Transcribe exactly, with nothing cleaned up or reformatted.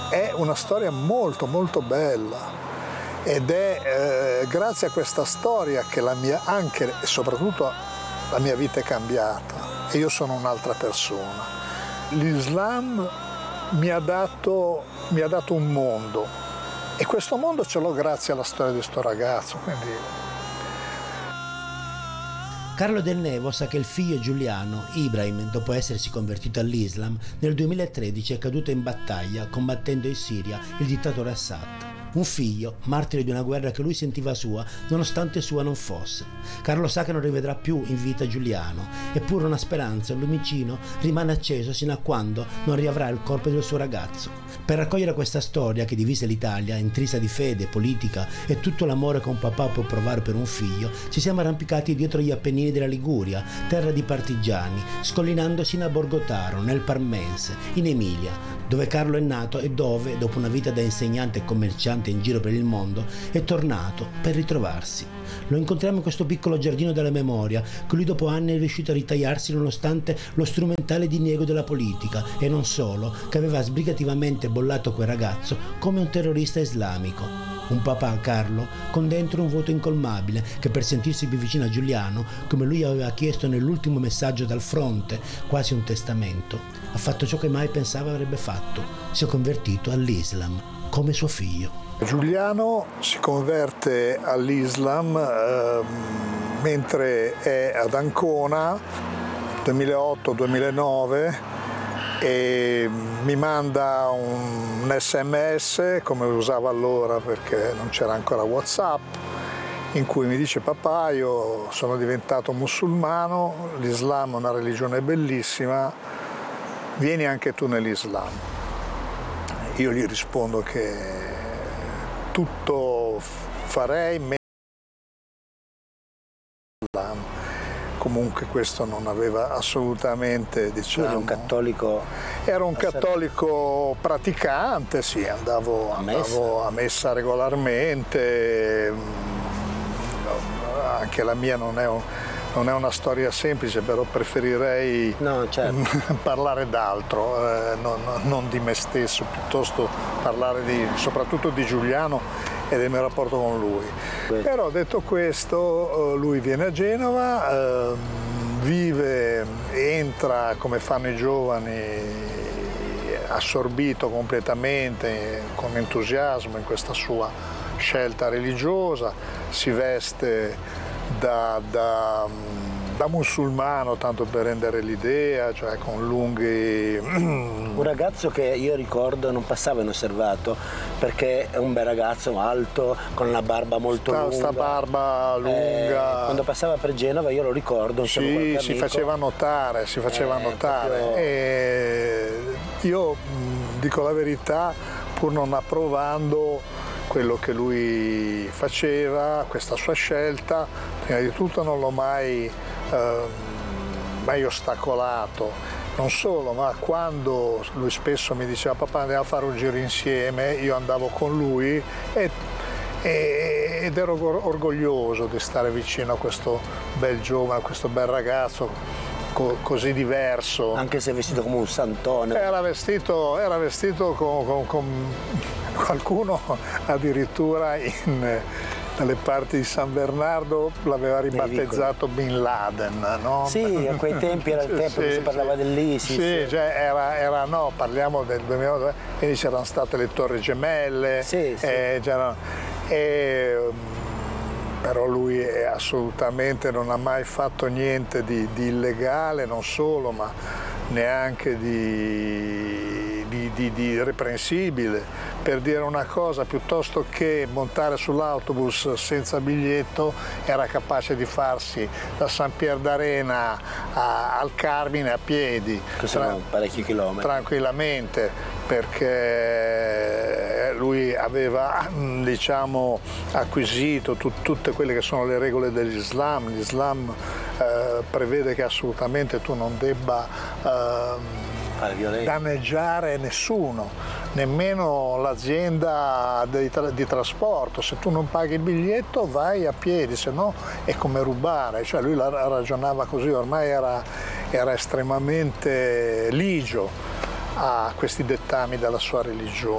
è una storia molto molto bella. Ed è eh, grazie a questa storia che la mia, anche e soprattutto la mia vita è cambiata e io sono un'altra persona. L'Islam mi ha dato, mi ha dato un mondo e questo mondo ce l'ho grazie alla storia di sto ragazzo. Quindi... Carlo Del Nevo sa che il figlio Giuliano, Ibrahim, dopo essersi convertito all'Islam, nel duemilatredici è caduto in battaglia combattendo in Siria il dittatore Assad. Un figlio, martire di una guerra che lui sentiva sua, nonostante sua non fosse. Carlo sa che non rivedrà più in vita Giuliano, eppure una speranza, un lumicino, rimane acceso sino a quando non riavrà il corpo del suo ragazzo. Per raccogliere questa storia che divise l'Italia, intrisa di fede, politica e tutto l'amore che un papà può provare per un figlio, ci siamo arrampicati dietro gli Appennini della Liguria, terra di partigiani, scollinando sino a Borgotaro, nel Parmense, in Emilia, dove Carlo è nato e dove, dopo una vita da insegnante e commerciante in giro per il mondo, è tornato per ritrovarsi. Lo incontriamo in questo piccolo giardino della memoria che lui dopo anni è riuscito a ritagliarsi nonostante lo strumentale diniego della politica e non solo, che aveva sbrigativamente bollato quel ragazzo come un terrorista islamico. Un papà, Carlo, con dentro un vuoto incolmabile che per sentirsi più vicino a Giuliano, come lui aveva chiesto nell'ultimo messaggio dal fronte, quasi un testamento, ha fatto ciò che mai pensava avrebbe fatto, si è convertito all'Islam, come suo figlio. Giuliano si converte all'Islam eh, mentre è ad Ancona, duemilaotto duemilanove, e mi manda un, un sms, come usava allora perché non c'era ancora WhatsApp, in cui mi dice: papà, io sono diventato musulmano, l'Islam è una religione bellissima, vieni anche tu nell'Islam. Io gli rispondo che tutto farei meno l'Islam. Comunque questo non aveva assolutamente, diciamo... Eri un cattolico? Ero un cattolico praticante, sì, andavo, andavo a messa regolarmente, anche la mia non è, un, non è una storia semplice, però preferirei no, certo. parlare d'altro, eh, non, non di me stesso, piuttosto parlare di, soprattutto di Giuliano e del mio rapporto con lui. Beh. Però detto questo, lui viene a Genova, eh, vive, entra come fanno i giovani, assorbito completamente, con entusiasmo in questa sua scelta religiosa, si veste da, da, da musulmano, tanto per rendere l'idea, cioè con lunghi... Un ragazzo che io ricordo non passava inosservato, perché è un bel ragazzo, alto, con la barba molto sta, lunga. Sta barba lunga. Eh, quando passava per Genova io lo ricordo. Sì, si faceva notare, si faceva eh, notare. Proprio... E io dico la verità, pur non approvando quello che lui faceva, questa sua scelta, prima di tutto non l'ho mai, eh, mai ostacolato. Non solo, ma quando lui spesso mi diceva: papà, andiamo a fare un giro insieme, io andavo con lui e, e, ed ero orgoglioso di stare vicino a questo bel giovane, a questo bel ragazzo co, così diverso. Anche se vestito come un santone. Era vestito, era vestito con, con, con qualcuno addirittura in... dalle parti di San Bernardo l'aveva ribattezzato Bin Laden, no? Sì, a quei tempi era il tempo sì, che si parlava sì, dell'ISIS. Sì, cioè era, era, no, parliamo del duemiladue, quindi c'erano state le Torri Gemelle, sì, sì. Eh, e, però lui è assolutamente non ha mai fatto niente di, di illegale, non solo, ma neanche di, di, di, di irreprensibile. Per dire una cosa, piuttosto che montare sull'autobus senza biglietto, era capace di farsi da San Pier d'Arena a, al Carmine a piedi. Che sono tra, parecchi chilometri. Tranquillamente, perché lui aveva, diciamo, acquisito tut, tutte quelle che sono le regole dell'Islam. L'Islam eh, prevede che assolutamente tu non debba eh, danneggiare nessuno, nemmeno l'azienda di, tra, di trasporto. Se tu non paghi il biglietto vai a piedi, se no è come rubare. Cioè lui la, ragionava così, ormai era, era estremamente ligio a questi dettami della sua religione.